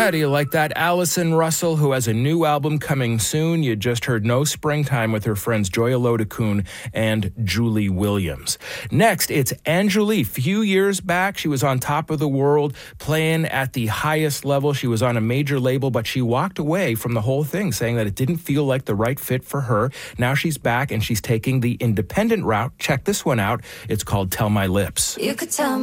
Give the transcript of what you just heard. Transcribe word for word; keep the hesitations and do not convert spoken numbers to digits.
How do you like that? Allison Russell, who has a new album coming soon. You just heard No Springtime with her friends Joya Lodakun and Julie Williams. Next, it's Anjali. A few years back, she was on top of the world, playing at the highest level. She was on a major label, but she walked away from the whole thing, saying that it didn't feel like the right fit for her. Now she's back and she's taking the independent route. Check this one out. It's called Tell My Lips. You could tell